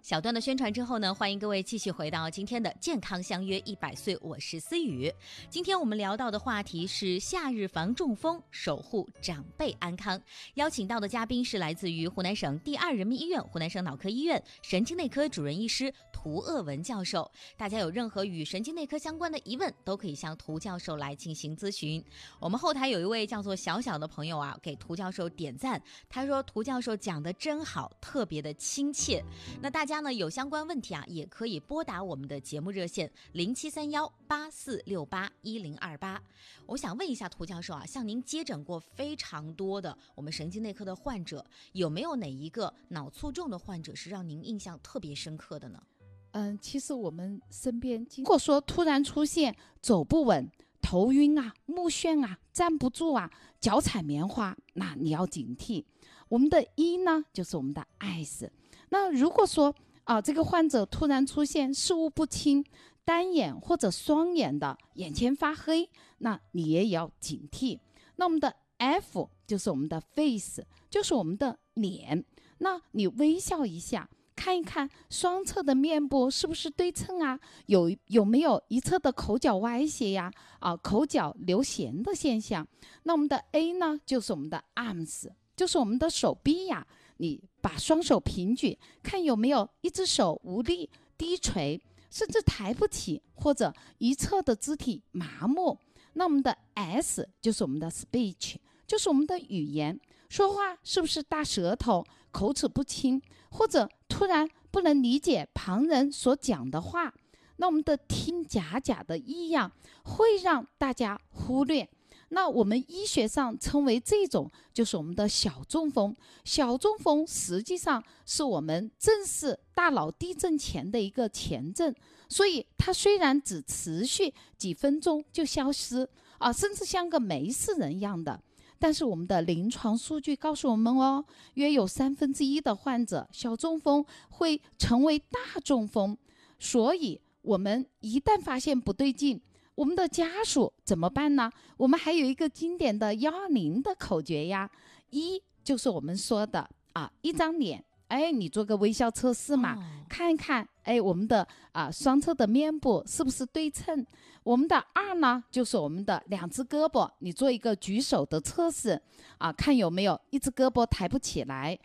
小段的宣传之后呢，欢迎各位继续回到今天的健康相约100岁，我是思雨。今天我们聊到的话题是夏日防中风，守护长辈安康。邀请到的嘉宾是来自于湖南省第2人民医院湖南省脑科医院神经内科主任医师涂鄂文教授。大家有任何与神经内科相关的疑问，都可以向涂教授来进行咨询。我们后台有一位叫做小小的朋友啊，给涂教授点赞，他说涂教授讲得真好，特别的亲切。那大家呢有相关问题啊，也可以拨打我们的节目热线073184681028。我想问一下涂教授啊，像您接诊过非常多的我们神经内科的患者，有没有哪一个脑卒中的患者是让您印象特别深刻的呢？ 其实我们身边如果说突然出现走不稳、头晕啊、目眩啊、站不住啊、脚踩棉花，那你要警惕。我们的E呢，就是我们的 eyes。那如果说这个患者突然出现视物不清、单眼或者双眼的眼前发黑，那你也要警惕。那我们的 F 就是我们的 face， 就是我们的脸。那你微笑一下，看一看双侧的面部是不是对称啊？有没有一侧的口角歪斜呀？口角流涎的现象。那我们的 A 呢，就是我们的 arms， 就是我们的手臂呀。你把双手平举，看有没有一只手无力、低垂，甚至抬不起，或者一侧的肢体麻木。那我们的 S 就是我们的 speech， 就是我们的语言，说话是不是大舌头、口齿不清，或者突然不能理解旁人所讲的话。那我们的听假假的异样会让大家忽略。那我们医学上称为这种就是我们的小中风。小中风实际上是我们正视大脑地震前的一个前症，所以它虽然只持续几分钟就消失甚至像个没事人一样的，但是我们的临床数据告诉我们约有1/3的患者小中风会成为大中风。所以我们一旦发现不对劲，我们的家属怎么办呢？我们还有一个经典的120的口诀呀。一就是我们说的一张脸，你做个微笑测试嘛，看一看我们的双侧的面部是不是对称。我们的2呢，就是我们的2只胳膊，你做一个举手的测试看有没有一只胳膊抬不起来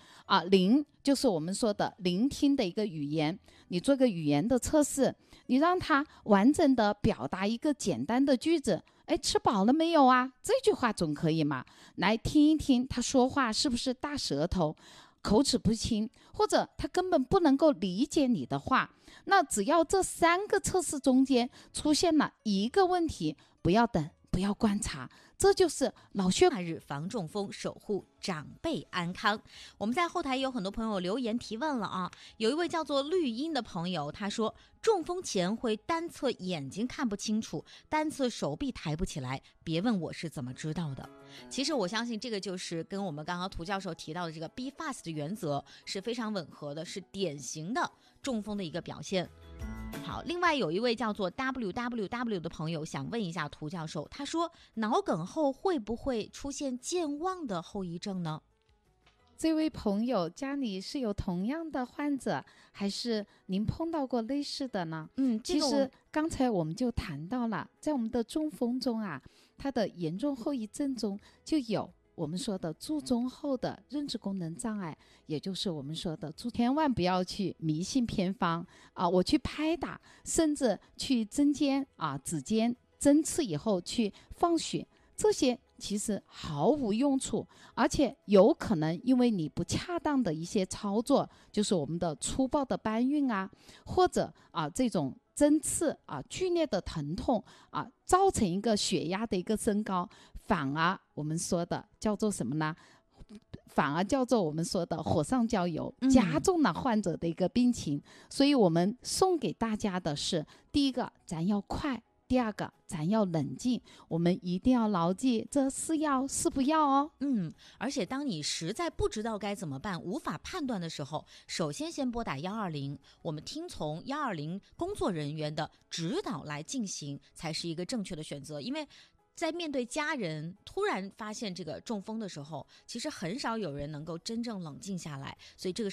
0就是我们说的聆听的一个语言，你做个语言的测试，你让他完整的表达一个简单的句子，吃饱了没有啊？这句话总可以嘛？来听一听他说话是不是大舌头、口齿不清，或者他根本不能够理解你的话。那只要这3个测试中间出现了一个问题，不要等，不要观察，这就是脑血夏日防中风，守护长辈安康。我们在后台有很多朋友留言提问了有一位叫做绿茵的朋友，他说中风前会单侧眼睛看不清楚，单侧手臂抬不起来，别问我是怎么知道的。其实我相信这个就是跟我们刚刚涂教授提到的这个 Be Fast 的原则是非常吻合的，是典型的中风的一个表现。好，另外有一位叫做 WWW 的朋友想问一下涂教授，他说脑梗后会不会出现健忘的后遗症呢？ 这位朋友家里是有同样的患者，还是您碰到过类似的呢？其实刚才我们就谈到了，在我们的中风中它的严重后遗症中就有我们说的卒中后的认知功能障碍，也就是我们说的千万不要去迷信偏方我去拍打，甚至去针尖指尖针刺以后去放血，这些其实毫无用处，而且有可能因为你不恰当的一些操作，就是我们的粗暴的搬运或者这种针刺剧烈的疼痛造成一个血压的一个升高，反而我们说的叫做什么呢？反而叫做我们说的火上浇油，加重了患者的一个病情。所以我们送给大家的是，第一个咱要快，第二个咱要冷静，我们一定要牢记这是要是不要哦。 而且当你实在不知道该怎么办，无法判断的时候，首先拨打120，我们听从120工作人员的指导来进行，才是一个正确的选择。因为在面对家人突然发现这个中风的时候，其实很少有人能够真正冷静下来，所以这个